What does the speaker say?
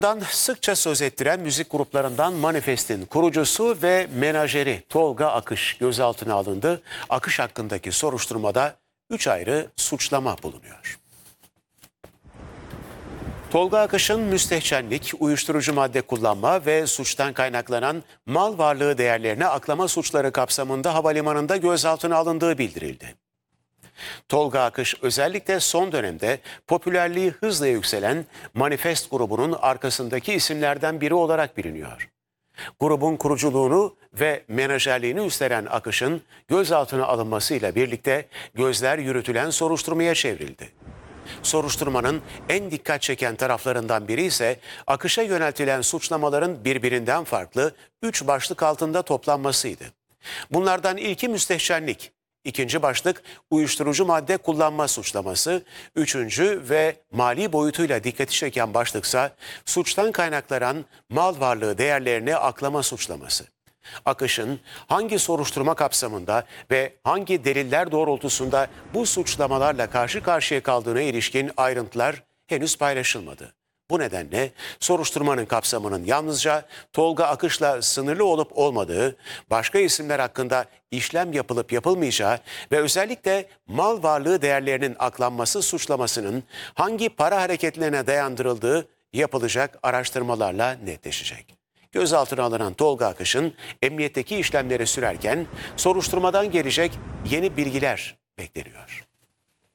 Sıkça söz ettiren müzik gruplarından Manifest'in kurucusu ve menajeri Tolga Akış gözaltına alındı. Akış hakkındaki soruşturmada 3 ayrı suçlama bulunuyor. Tolga Akış'ın müstehcenlik, uyuşturucu madde kullanma ve suçtan kaynaklanan mal varlığı değerlerine aklama suçları kapsamında havalimanında gözaltına alındığı bildirildi. Tolga Akış özellikle son dönemde popülerliği hızla yükselen Manifest grubunun arkasındaki isimlerden biri olarak biliniyor. Grubun kuruculuğunu ve menajerliğini üstlenen Akış'ın gözaltına alınmasıyla birlikte gözler yürütülen soruşturmaya çevrildi. Soruşturmanın en dikkat çeken taraflarından biri ise Akış'a yöneltilen suçlamaların birbirinden farklı 3 başlık altında toplanmasıydı. Bunlardan ilki müstehcenlik, ikinci başlık uyuşturucu madde kullanma suçlaması, üçüncü ve mali boyutuyla dikkati çeken başlıksa suçtan kaynaklanan mal varlığı değerlerini aklama suçlaması. Akış'ın hangi soruşturma kapsamında ve hangi deliller doğrultusunda bu suçlamalarla karşı karşıya kaldığına ilişkin ayrıntılar henüz paylaşılmadı. Bu nedenle soruşturmanın kapsamının yalnızca Tolga Akış'la sınırlı olup olmadığı, başka isimler hakkında işlem yapılıp yapılmayacağı ve özellikle mal varlığı değerlerinin aklanması suçlamasının hangi para hareketlerine dayandırıldığı yapılacak araştırmalarla netleşecek. Gözaltına alınan Tolga Akış'ın emniyetteki işlemleri sürerken soruşturmadan gelecek yeni bilgiler bekleniyor.